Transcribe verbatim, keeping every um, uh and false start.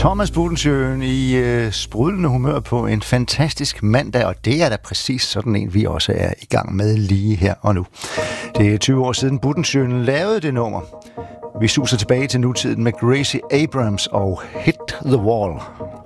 Thomas Budensjøen i øh, sprudlende humør på en fantastisk mandag, og det er da præcis sådan en, vi også er i gang med lige her og nu. Det er tyve år siden Budensjøen lavede det nummer. Vi suser tilbage til nutiden med Gracie Abrams og Hit the Wall.